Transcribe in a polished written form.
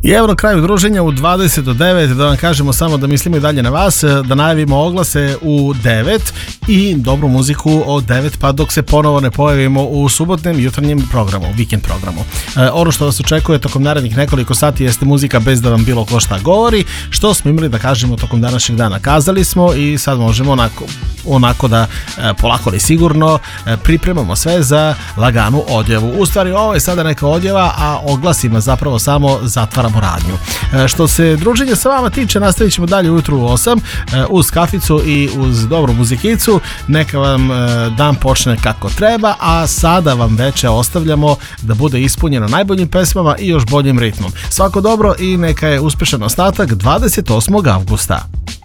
I evo na kraju druženja u 20 do 9, da vam kažemo samo da mislimo i dalje na vas, da najavimo oglase u 9 i dobru muziku od 9 pa dok se ponovo ne pojavimo u subotnem jutarnjem programu, vikend programu. Ono što vas očekuje tokom narednih nekoliko sati jeste muzika bez da vam bilo ko šta govori, što smo imali da kažemo tokom današnjeg dana. Kazali smo i sad možemo onako da polako ali sigurno pripremamo sve za laganu odjavu. U stvari ovo je sada neka odjava, a oglasima zapravo samo zatvaramo radnju. Što se druženja sa vama tiče, nastavit ćemo dalje ujutru u 8 uz kaficu i uz dobru muzikicu. Neka vam dan počne kako treba, a sada vam veče ostavljamo da bude ispunjeno najboljim pesmama i još boljim ritmom. Svako dobro i neka je uspešan ostatak 28. avgusta.